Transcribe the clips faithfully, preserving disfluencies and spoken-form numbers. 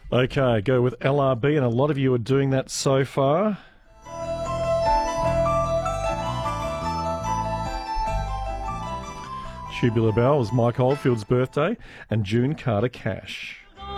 Okay, go with L R B, and a lot of you are doing that so far. Tubular Bell was Mike Oldfield's birthday, and June Carter Cash.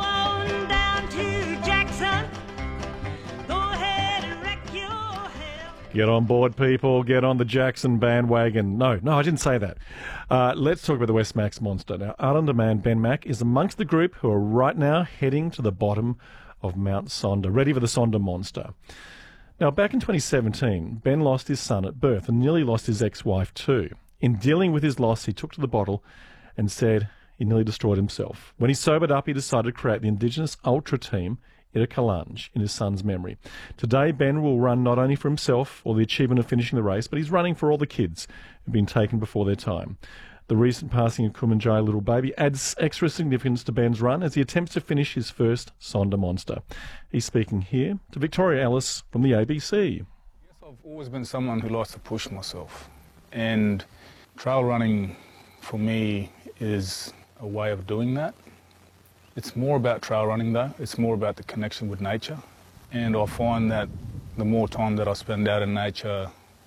Get on board, people. Get on the Jackson bandwagon. No, no, I didn't say that. Uh, let's talk about the West Max Monster. Now, Islander man Ben Mack is amongst the group who are right now heading to the bottom of Mount Sonder, ready for the Sonder Monster. Now, back in twenty seventeen, Ben lost his son at birth and nearly lost his ex-wife too. In dealing with his loss, he took to the bottle and said he nearly destroyed himself. When he sobered up, he decided to create the Indigenous Ultra Team Itakalunge in his son's memory. Today, Ben will run not only for himself or the achievement of finishing the race, but he's running for all the kids who've been taken before their time. The recent passing of Kumanjai Little Baby adds extra significance to Ben's run as he attempts to finish his first Sonder Monster. He's speaking here to Victoria Ellis from the A B C. Yes, I've always been someone who likes to push myself, and trail running for me is a way of doing that. It's more about trail running though, it's more about the connection with nature, and I find that the more time that I spend out in nature,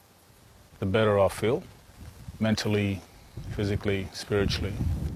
the better I feel, mentally, physically, spiritually.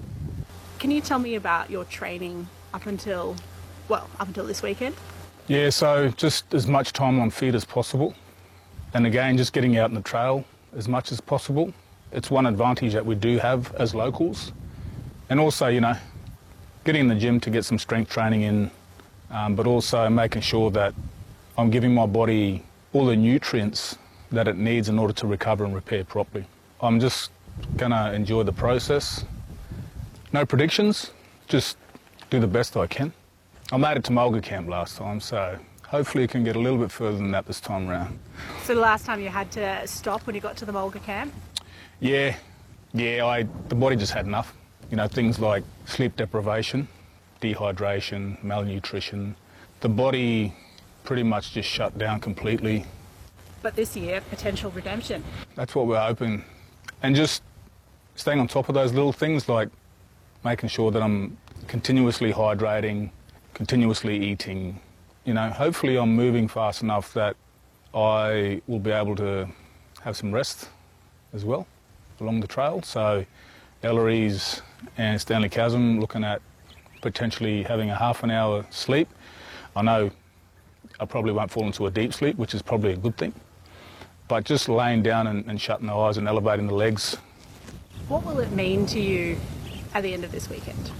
Can you tell me about your training up until, well, up until this weekend? Yeah, so just as much time on feet as possible, and again, just getting out in the trail as much as possible. It's one advantage that we do have as locals, and also, you know, getting in the gym to get some strength training in, um, but also making sure that I'm giving my body all the nutrients that it needs in order to recover and repair properly. I'm just going to enjoy the process. No predictions, just do the best I can. I made it to Mulga Camp last time, so hopefully it can get a little bit further than that this time around. So the last time you had to stop when you got to the Mulga Camp? Yeah, yeah, I, the body just had enough. You know, things like sleep deprivation, dehydration, malnutrition. The body pretty much just shut down completely. But this year, potential redemption. That's what we're hoping. And just staying on top of those little things, like making sure that I'm continuously hydrating, continuously eating. You know, hopefully I'm moving fast enough that I will be able to have some rest as well along the trail. So Ellery's and Stanley Chasm, looking at potentially having a half an hour sleep. I know I probably won't fall into a deep sleep, which is probably a good thing, but just laying down and, and shutting the eyes and elevating the legs. What will it mean to you at the end of this weekend?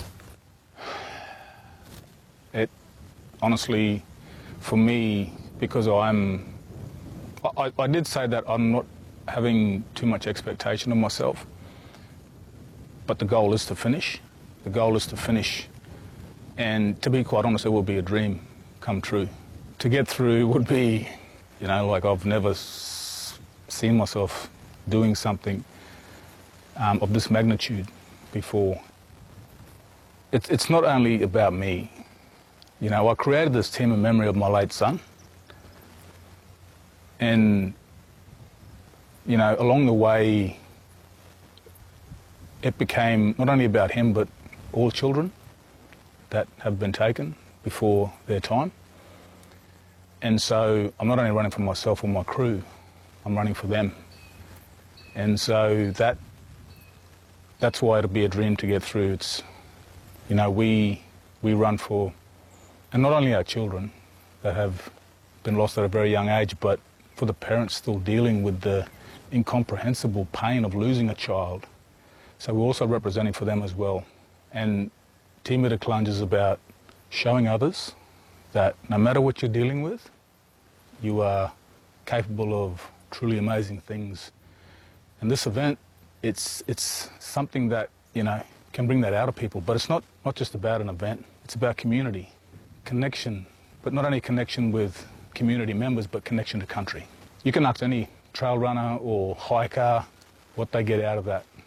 It honestly, for me, because I'm, I, I did say that I'm not having too much expectation of myself, but the goal is to finish. The goal is to finish, and to be quite honest, it will be a dream come true. To get through would be, you know, like I've never s seen myself doing something um, of this magnitude before. It's, it's not only about me. You know, I created this team in memory of my late son, and, you know, along the way, it became not only about him, but all children that have been taken before their time. And so I'm not only running for myself or my crew, I'm running for them. And so that that's why it'll be a dream to get through. It's, you know, we, we run for, and not only our children that have been lost at a very young age, but for the parents still dealing with the incomprehensible pain of losing a child. So we're also representing for them as well. And Team Itakalunge is about showing others that no matter what you're dealing with, you are capable of truly amazing things. And this event, it's, it's something that, you know, can bring that out of people. But it's not, not just about an event, it's about community, connection, but not only connection with community members, but connection to country. You can ask any trail runner or hiker what they get out of that.